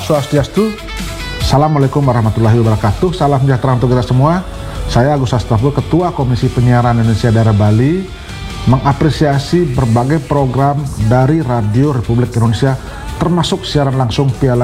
Swastiastu. Assalamualaikum warahmatullahi wabarakatuh. Salam sejahtera untuk kita semua. Saya Agus Astaful, Ketua Komisi Penyiaran Indonesia Daerah Bali, mengapresiasi berbagai program dari Radio Republik Indonesia, termasuk siaran langsung Piala